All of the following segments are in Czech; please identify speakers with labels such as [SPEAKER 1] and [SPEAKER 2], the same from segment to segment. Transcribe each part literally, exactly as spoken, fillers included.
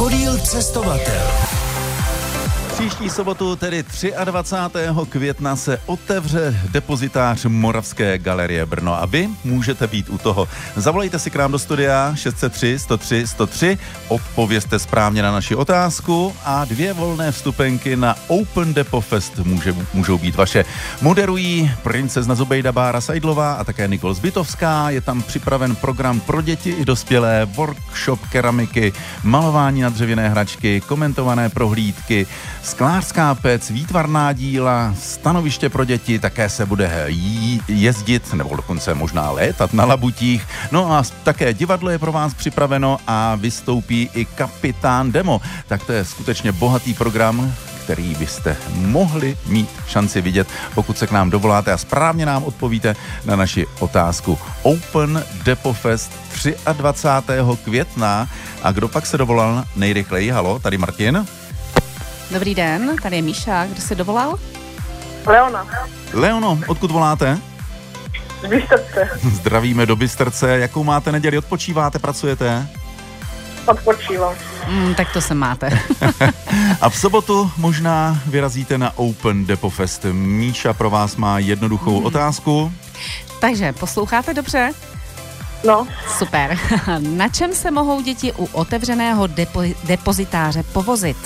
[SPEAKER 1] Krokodýl cestovatel.
[SPEAKER 2] Příští sobotu, tedy dvacátého třetího května, se otevře depozitář Moravské galerie Brno a vy můžete být u toho. Zavolejte si k nám do studia šest set tři sto tři sto tři, odpovězte správně na naši otázku a dvě volné vstupenky na Open Depo Fest může, můžou být vaše. Moderují princezna Zubejda Bára Sajdlová a také Nikol Zbytovská. Je tam připraven program pro děti i dospělé, workshop keramiky, malování na dřevěné hračky, komentované prohlídky, sklářská pec, výtvarná díla, stanoviště pro děti, také se bude jí, jezdit, nebo dokonce možná létat na labutích. No a také divadlo je pro vás připraveno a vystoupí i Kapitán Demo. Tak to je skutečně bohatý program, který byste mohli mít šanci vidět, pokud se k nám dovoláte a správně nám odpovíte na naši otázku. Open Depo Fest dvacátého třetího května. A kdo pak se dovolal nejrychleji? Halo, tady Martin.
[SPEAKER 3] Dobrý den, tady je Míša. Kdo se dovolal?
[SPEAKER 4] Leona.
[SPEAKER 2] Leono, odkud voláte?
[SPEAKER 4] Z Bystrce.
[SPEAKER 2] Zdravíme do Bystrce. Jakou máte neděli? Odpočíváte, pracujete?
[SPEAKER 4] Odpočívám.
[SPEAKER 3] Mm, tak to se máte.
[SPEAKER 2] A v sobotu možná vyrazíte na Open Depo Fest. Míša pro vás má jednoduchou mm. otázku.
[SPEAKER 3] Takže posloucháte dobře?
[SPEAKER 4] No.
[SPEAKER 3] Super. Na čem se mohou děti u otevřeného depo- depozitáře povozit?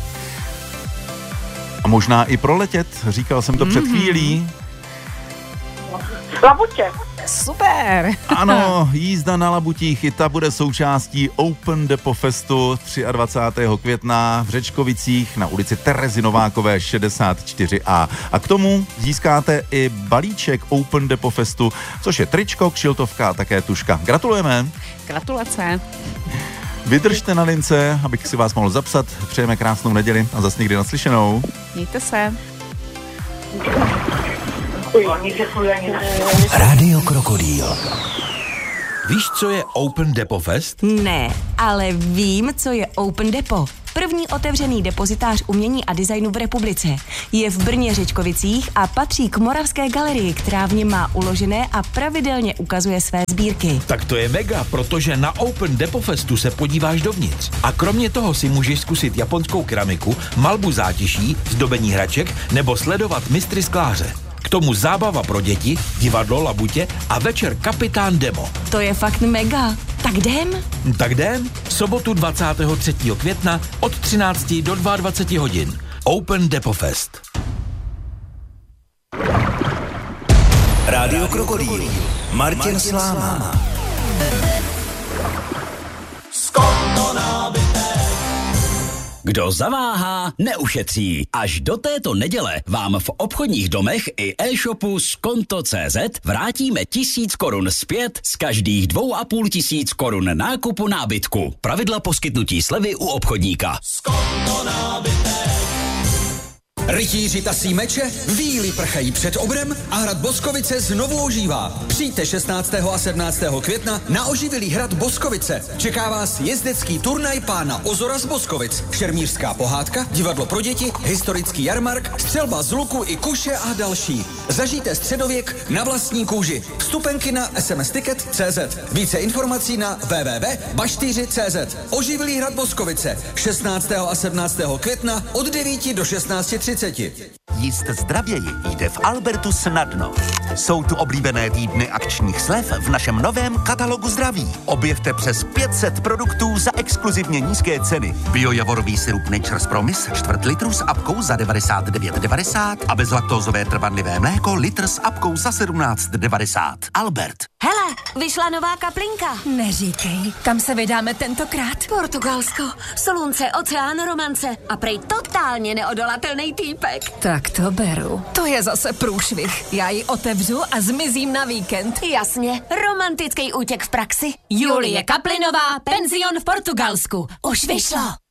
[SPEAKER 2] A možná i proletět, říkal jsem to mm-hmm. před chvílí.
[SPEAKER 4] Labutě.
[SPEAKER 3] Super.
[SPEAKER 2] Ano, jízda na labutích, i ta bude součástí Open Depo Festu dvacátého třetího května v Řečkovicích na ulici Terezy Novákové šedesát čtyři A. A k tomu získáte i balíček Open Depo Festu, což je tričko, kšiltovka a také tuška. Gratulujeme.
[SPEAKER 3] Gratulace.
[SPEAKER 2] Vydržte na lince, abych si vás mohl zapsat. Přejeme krásnou neděli a zas někdy naslyšenou.
[SPEAKER 3] Mějte se.
[SPEAKER 1] Rádio Krokodýl.
[SPEAKER 5] Víš, co je Open Depo Fest?
[SPEAKER 6] Ne, ale vím, co je Open Depo. První otevřený depozitář umění a designu v republice. Je v Brně Řečkovicích a patří k Moravské galerii, která v něm má uložené a pravidelně ukazuje své sbírky.
[SPEAKER 5] Tak to je mega, protože na Open Depo Festu se podíváš dovnitř. A kromě toho si můžeš zkusit japonskou keramiku, malbu zátiší, zdobení hraček nebo sledovat mistry skláře. K tomu zábava pro děti, divadlo, labutě a večer Kapitán Demo.
[SPEAKER 6] To je fakt mega. Tak jdem?
[SPEAKER 5] Tak jdem. Sobotu dvacátého třetího května od třinácti do dvaceti dvou hodin. Open Depo Fest.
[SPEAKER 1] Rádio Krokodýl. Martin Sláma.
[SPEAKER 7] Kdo zaváhá, neušetří. Až do této neděle vám v obchodních domech i e-shopu Skonto tečka cé zet vrátíme tisíc korun zpět z každých dvou a půl tisíc korun nákupu nábytku. Pravidla poskytnutí slevy u obchodníka. Skonto nábytek.
[SPEAKER 8] Rytíři tasí meče, víly prchají před obrem a hrad Boskovice znovu ožívá. Přijďte šestnáctého a sedmnáctého května na oživilý hrad Boskovice. Čeká vás jezdecký turnaj pána Ozora z Boskovic, šermířská pohádka, divadlo pro děti, historický jarmark, střelba z luku i kuše a další. Zažijte středověk na vlastní kůži. Vstupenky na es em es ticket tečka cé zet. Více informací na w w w tečka baštyři tečka cé zet. Oživilý hrad Boskovice šestnáctého a sedmnáctého května od devíti do šestnácti třiceti.
[SPEAKER 9] Jíst zdravěji jde v Albertu snadno. Jsou tu oblíbené týdny akčních slev v našem novém katalogu zdraví. Objevte přes pět set produktů za exkluzivně nízké ceny. Biojavorový sirup Nature's Promise čtvrt litru s apkou za devadesát devět devadesát a bezlaktózové trvanlivé mléko litr s apkou za sedmnáct devadesát. Albert.
[SPEAKER 6] Hele, vyšla nová kaplinka.
[SPEAKER 10] Neříkej, kam se vydáme tentokrát?
[SPEAKER 6] Portugalsko, slunce, oceán, romance a prej totálně neodolatelný týpek.
[SPEAKER 10] Tak to beru. To je zase průšvih. Já ji otevřu a zmizím na víkend.
[SPEAKER 6] Jasně, romantický útěk v praxi. Julie Kaplinová, penzion v Portugalsku. Už vyšlo.